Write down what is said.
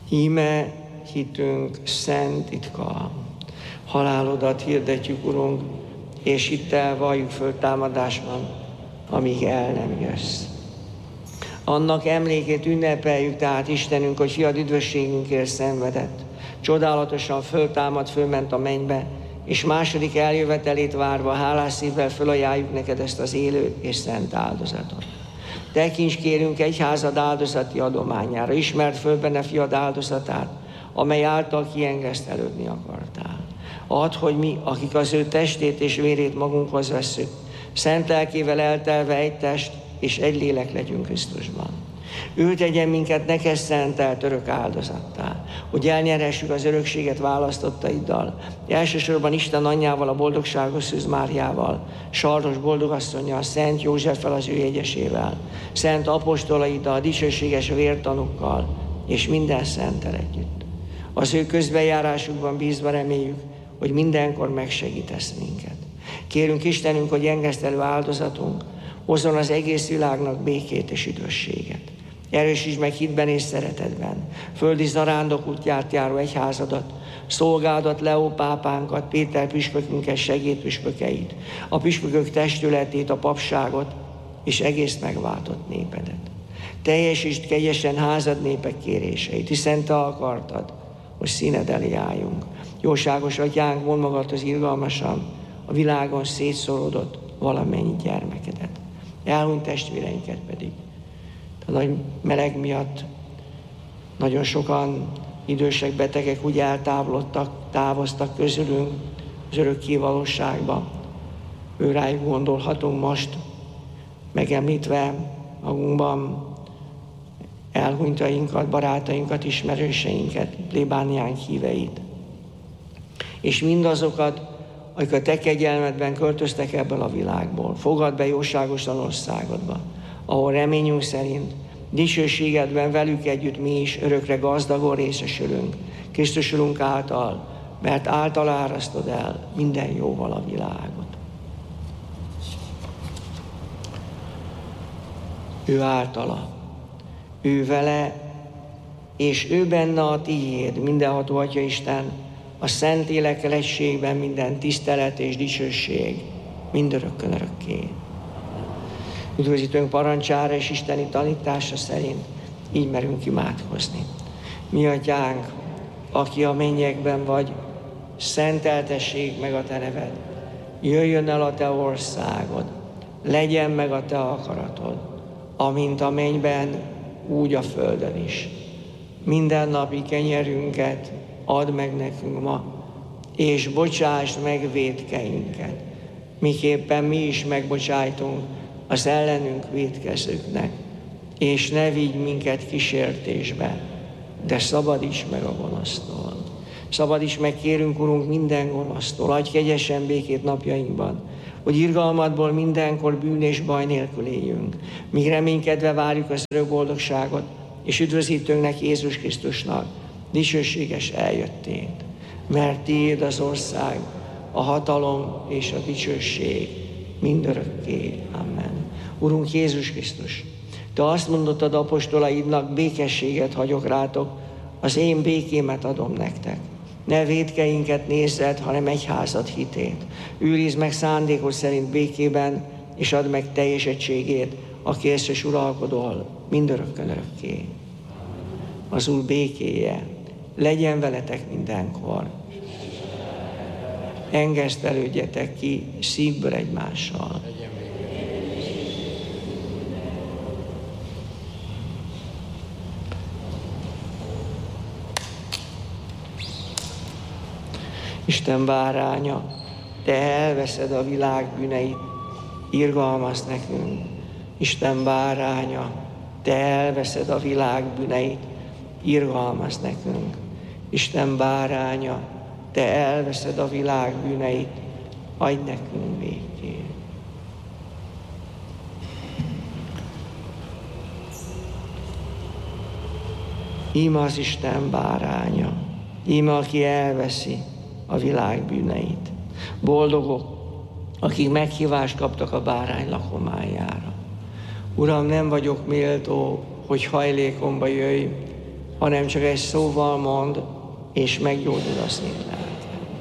Íme hitünk szent titka. Halálodat hirdetjük, Urunk, és hittel valljuk föl támadásban, amíg el nem jössz. Annak emlékét ünnepeljük tehát, Istenünk, hogy fiad üdvösségünkért szenvedett. Csodálatosan föltámad, fölment a mennybe, és második eljövetelét várva hálás szívvel fölajánljuk neked ezt az élő és szent áldozatot. Tekints, kérünk, egyházad áldozati adományára, ismerd föl benne fiad áldozatát, amely által kiengesztelődni akartál. Add, hogy mi, akik az ő testét és vérét magunkhoz vesszük, szent lelkével eltelve egy test és egy lélek legyünk Krisztusban. Ő tegyen minket neked szentelt örök áldozattá, hogy elnyerhessük az örökséget választottaiddal, elsősorban Isten anyjával, a boldogságos Szűz Máriával, Sardos boldogasszonnyal, Szent Józseffel, az ő jegyesével, szent apostolaiddal, dicsőséges vértanukkal, és minden szenttel együtt. Az ő közbenjárásukban bízva reméljük, hogy mindenkor megsegítesz minket. Kérünk, Istenünk, hogy engesztelő áldozatunk hozzon az egész világnak békét és üdvösséget. Erősítsd meg hitben és szeretetben földi zarándok útját járó egyházadat, szolgádat, Leó pápánkat, Péter püspökünket, segédpüspökeit, a püspökök testületét, a papságot és egész megváltott népedet. Teljesítsd kegyesen házad népek kéréseit, hiszen te akartad, hogy színed elé álljunk. Jóságos atyánk, mondd magadhoz irgalmasan a világon szétszóródott valamennyi gyermekedet. Elhunyt testvéreinket pedig a nagy meleg miatt nagyon sokan idősek, betegek úgy eltávolodtak, távoztak közülünk az örökké valóságba. Őrájuk gondolhatunk most, megemlítve magunkban elhunytainkat, barátainkat, ismerőseinket, plébániánk híveit. És mindazokat, akik a te kegyelmedben költöztek ebből a világból. Fogadd be jóságosan országodba, ahol reményünk szerint dicsőségedben velük együtt mi is örökre gazdagon részesülünk, Krisztus Urunk által, mert által árasztod el minden jóval a világot. Ő általa, ő vele, és ő benne a tiéd, mindenható Atya Isten, a szent élekkel egységben minden tisztelet és dicsőség, mindörökkön örökké. Üdvözítőnk parancsára és isteni tanítása szerint így merünk imádkozni. Mi atyánk, aki a mennyekben vagy, szenteltessék meg a te neved. Jöjjön el a te országod, legyen meg a te akaratod, amint a mennyben, úgy a földön is. Mindennapi kenyerünket add meg nekünk ma, és bocsásd meg vétkeinket, miképpen mi is megbocsájtunk az ellenünk vétkezőknek, és ne vigy minket kísértésbe, de szabadíts meg a gonosztól. Szabadíts meg, kérünk, Urunk, minden gonosztól, adj kegyesen békét napjainkban, hogy irgalmadból mindenkor bűn és baj nélkül éljünk, míg reménykedve várjuk az örök boldogságot, és üdvözítőnknek, Jézus Krisztusnak dicsőséges eljöttét. Mert tiéd az ország, a hatalom és a dicsőség mindörökké. Amen. Urunk Jézus Krisztus, te azt mondottad apostolaidnak, békességet hagyok rátok, az én békémet adom nektek. Ne vétkeinket nézzed, hanem egyházad hitét. Őrizd meg szándékod szerint békében, és add meg teljes egységét, aki ezt és uralkodol mindörökkön örökké. Az Úr békéje legyen veletek mindenkor. Engesztelődjetek ki szívből egymással. Isten báránya, te elveszed a világ bűneit, irgalmazz nekünk. Isten báránya, te elveszed a világ bűneit, irgalmazz nekünk. Isten báránya, te elveszed a világ bűneit, adj nekünk békét. Íme az Isten báránya, íme aki elveszi a világ bűneit. Boldogok, akik meghívást kaptak a bárány lakományára. Uram, nem vagyok méltó, hogy hajlékomba jöjj, hanem csak egy szóval mond, és meggyógyul a szívlel.